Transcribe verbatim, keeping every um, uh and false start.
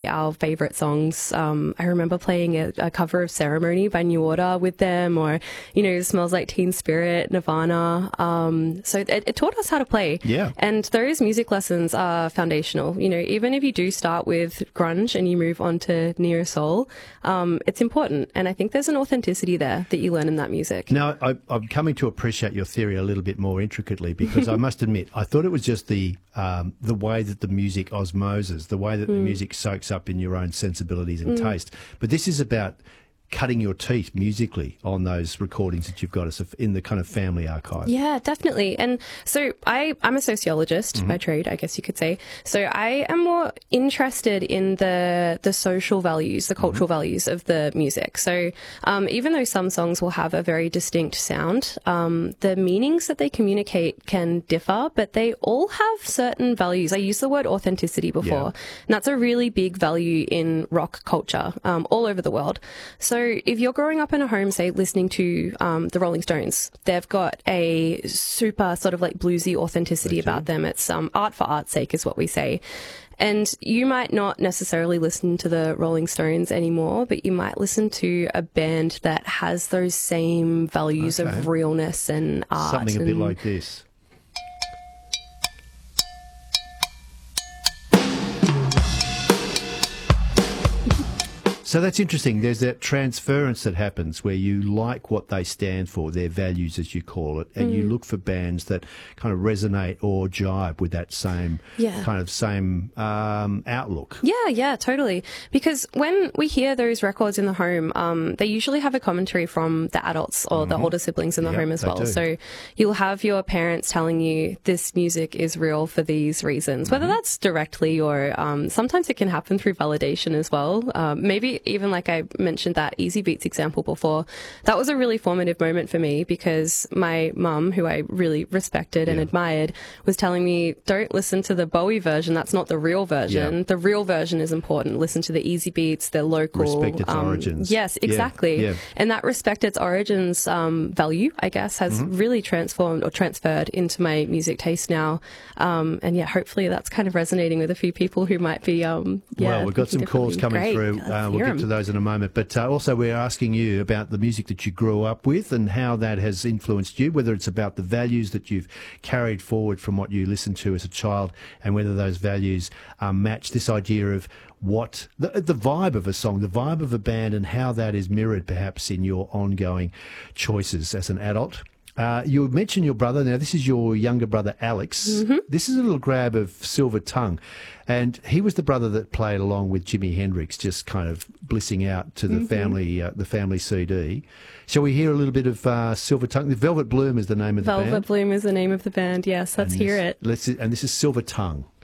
our favorite songs. Um, I remember playing a, a cover of Ceremony by New Order with them, or, you know, Smells Like Teen Spirit, Nirvana. Um, so it, it taught us how to play. Yeah. And those music lessons are foundational. You know, even if you do start with grunge and you move on to neo soul, um, it's important. And I think there's an authenticity there that you learn in that music. Now, I, I'm coming to appreciate your theory a little bit more intricately, because I must admit, I thought it was just the um, the way that the music osmoses, the way that mm. the music soaks up in your own sensibilities and mm. taste. But this is about cutting your teeth musically on those recordings that you've got as a, in the kind of family archive. Yeah, definitely. And so I, I'm a sociologist mm-hmm. by trade, I guess you could say. So I am more interested in the the social values, the cultural mm-hmm. values of the music. So um, even though some songs will have a very distinct sound, um, the meanings that they communicate can differ, but they all have certain values. I used the word authenticity before, yeah. and that's a really big value in rock culture um, all over the world. So So if you're growing up in a home, say, listening to um, the Rolling Stones, they've got a super sort of like bluesy authenticity about them. It's um, art for art's sake is what we say. And you might not necessarily listen to the Rolling Stones anymore, but you might listen to a band that has those same values okay. of realness and art. Something a and, bit like this. So that's interesting. There's that transference that happens where you like what they stand for, their values, as you call it, and mm. you look for bands that kind of resonate or jibe with that same yeah. kind of same um, outlook. Yeah, yeah, totally. Because when we hear those records in the home, um, they usually have a commentary from the adults or mm-hmm. the older siblings in the yep, home as well. Do. So you'll have your parents telling you this music is real for these reasons, mm-hmm. whether that's directly or um, sometimes it can happen through validation as well. Um, maybe even like I mentioned that Easy Beats example before, that was a really formative moment for me because my mum, who I really respected and yeah. admired, was telling me, don't listen to the Bowie version. That's not the real version. Yeah. The real version is important. Listen to the Easy Beats, the local. Respect its um, origins. Yes, exactly. Yeah. Yeah. And that respect its origins um, value, I guess, has mm-hmm. really transformed or transferred into my music taste now. Um, and yeah, hopefully that's kind of resonating with a few people who might be, um, yeah. Well, we've got some calls coming Great. through. Uh, we'll get to those in a moment. But uh, also we're asking you about the music that you grew up with and how that has influenced you, whether it's about the values that you've carried forward from what you listened to as a child and whether those values um, match this idea of what the, the vibe of a song, the vibe of a band, and how that is mirrored perhaps in your ongoing choices as an adult. Uh, you mentioned your brother. Now, this is your younger brother, Alex. Mm-hmm. This is a little grab of Silver Tongue. And he was the brother that played along with Jimi Hendrix, just kind of blissing out to the mm-hmm. family uh, the family C D. Shall we hear a little bit of uh, Silver Tongue? The Velvet Bloom is the name of the Velvet band. Velvet Bloom is the name of the band, yes. Let's and hear this, it. Let's, and this is Silver Tongue.